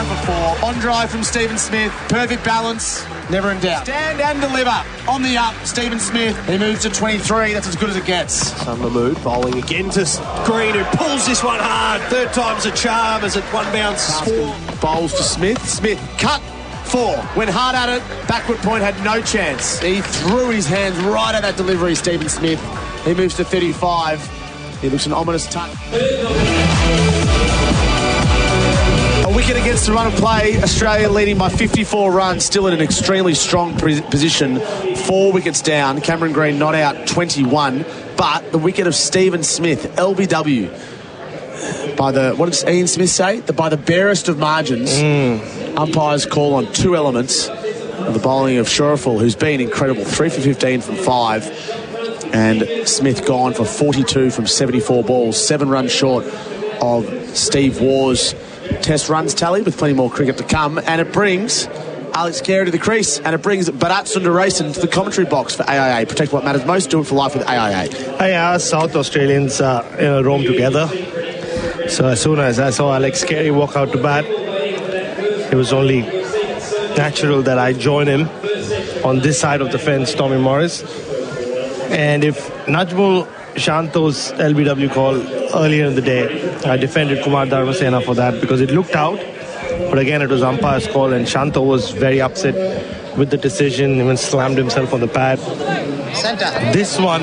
for 4. On drive from Stephen Smith. Perfect balance. Never in doubt. Stand and deliver. On the up, Stephen Smith. He moves to 23. That's as good as it gets. Son Mahmood bowling again to Green, who pulls this one hard. Third time's a charm as it one bounce. Bowls to Smith. Smith cut 4. Went hard at it. Backward point had no chance. He threw his hands right at that delivery, Stephen Smith. He moves to 35. He looks an ominous touch. A wicket against the run of play. Australia leading by 54 runs, still in an extremely strong position. 4 wickets down. Cameron Green not out, 21. But the wicket of Stephen Smith, LBW, by the, what did Ian Smith say? By the barest of margins. Umpires call on 2 elements of the bowling of Shuraful, who's been incredible. 3 for 15 from 5. And Smith gone for 42 from 74 balls. 7 runs short of Steve Waugh's Test runs tally, with plenty more cricket to come. And it brings Alex Carey to the crease, and it brings Bharat Sundaresan to the commentary box for AIA. Protect what matters most, do it for life with AIA. South Australians roam together. So as soon as I saw Alex Carey walk out to bat, it was only natural that I join him on this side of the fence, Tommy Morris. And if Najmul Shanto's LBW call earlier in the day, I defended Kumar Dharmasena for that because it looked out. But again, it was umpire's call, and Shanto was very upset with the decision, even slammed himself on the pad. Center. This one,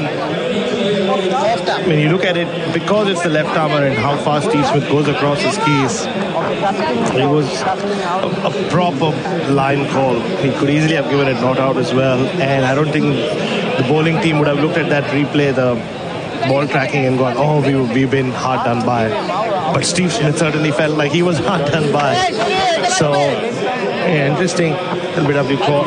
when you look at it, because it's the left armour and how fast Steve Smith goes across his keys, it was a proper line call. He could easily have given it not out as well, and I don't think the bowling team would have looked at that replay, the ball tracking, and gone, oh, we've been hard done by. But Steve Smith certainly felt like he was hard done by. So, yeah, interesting LBW call.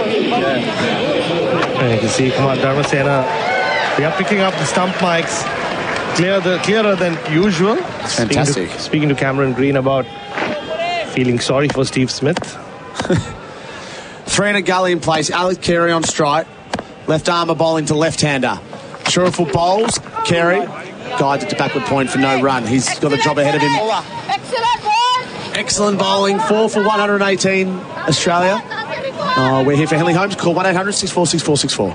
And you can see Kumar Dharmasena, they are picking up the stump mics clearer than usual. It's fantastic. Speaking to Cameron Green about feeling sorry for Steve Smith. 3 in a gully in place. Alex Carey on strike. Left armour bowling to left-hander. Shuraful bowls. Carey guides it to backward point for no run. He's got a job ahead of him. Excellent bowling. 4 for 118, Australia. We're here for Henley Holmes. Call 1-800-646464.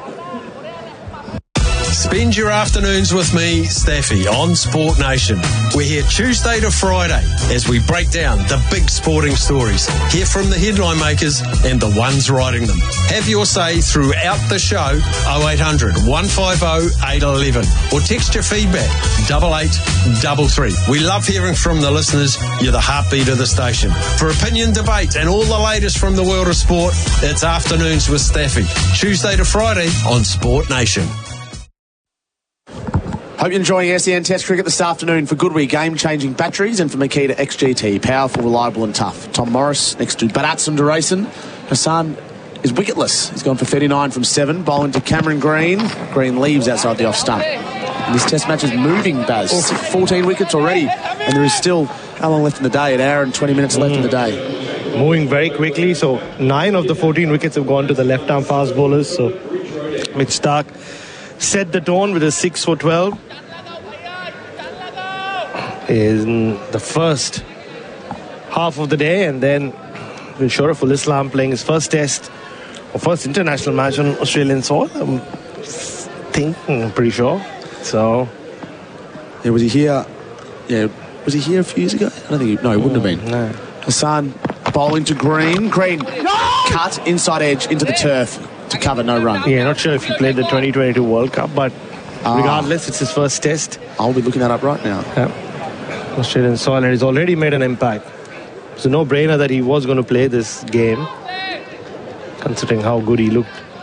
Spend your afternoons with me, Staffy, on Sport Nation. We're here Tuesday to Friday as we break down the big sporting stories. Hear from the headline makers and the ones writing them. Have your say throughout the show, 0800 150 811, or text your feedback, 8833. We love hearing from the listeners. You're the heartbeat of the station. For opinion, debate, and all the latest from the world of sport, it's Afternoons with Staffy, Tuesday to Friday on Sport Nation. Hope you're enjoying SEN Test cricket this afternoon. For Goodwee, game-changing batteries, and for Makita XGT, powerful, reliable and tough. Tom Morris next to Bharat Sundaresan. Hassan is wicketless. He's gone for 39 from 7, bowling to Cameron Green. Green leaves outside the off stump. And this Test match is moving, Baz. 14 wickets already, and there is still how long left in the day? An hour and 20 minutes left in the day. Moving very quickly, so 9 of the 14 wickets have gone to the left-arm fast bowlers. So Mitch Starc set the tone with a 6 for 12 in the first half of the day, and then with Shuraful Islam playing his first Test or first international match on Australian soil. I'm pretty sure. So, yeah, was he here? Yeah, was he here a few years ago? I don't think. No, he wouldn't have been. No. Hassan bowling to Green. Green cut inside edge into the turf to cover, no run. Yeah, not sure if he played the 2022 World Cup, but regardless, it's his first Test. I'll be looking that up right now. Yeah. Australian soil, and he's already made an impact. It's a no-brainer that he was going to play this game, considering how good he looked